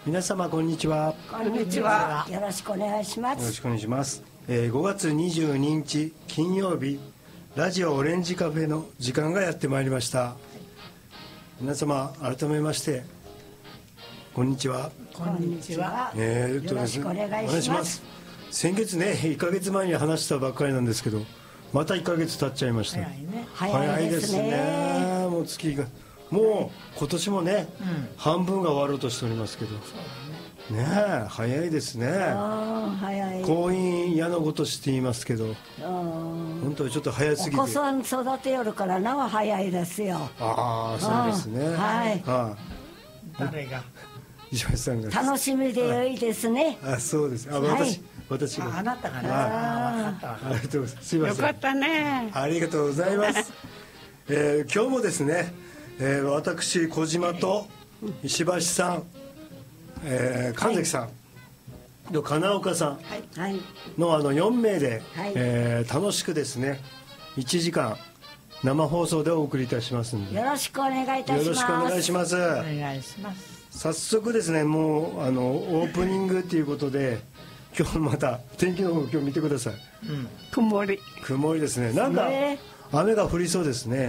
皆様こんにちは。 こんにちは。 よろしくお願いします。 よろしくお願いします。5月22日金曜日、ラジオオレンジカフェの時間がやってまいりました。皆様改めましてこんにちは。 こんにちは。 よろしくお願いします。 先月ね、1ヶ月前に話したばっかりなんですけど、また1ヶ月経っちゃいました。早いですね。もう月がもう今年もね、半分が終わろうとしておりますけどね。早いですね。 早い。 婚姻矢のごとしって言いますけど、本当にちょっと早すぎて。 お子さん育てよるからなは早いですよ。 ああ、そうですね。 はい。 誰が石橋さんが楽しみで良いですね。 あ、そうです。私が。 あなたがね。ありがとうございます。すいません。 よかったね。 ありがとうございます。今日もですね、私小島と石橋さん、神崎さんと金岡さんの4名で、楽しくですね1時間生放送でお送りいたしますので、 よろしくお願いいたします。 よろしくお願いします。 お願いします。 早速ですね、もうオープニングということで、今日また天気の方今日見てください。 曇りですね。なんか雨が降りそうですね。